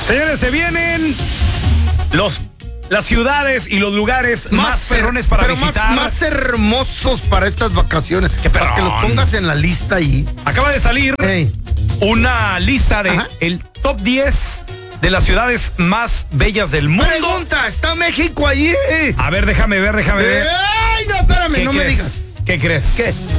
Señores, se vienen las ciudades y los lugares más perrones para visitar. Más hermosos para estas vacaciones. ¡Qué perrón! Para que los pongas en la lista ahí. Acaba de salir una lista de el top 10 de las ciudades más bellas del mundo. Pregunta, ¿está México allí? A ver, déjame ver. ¡Ay, no, espérame, no me digas! ¿Qué crees? ¿Qué?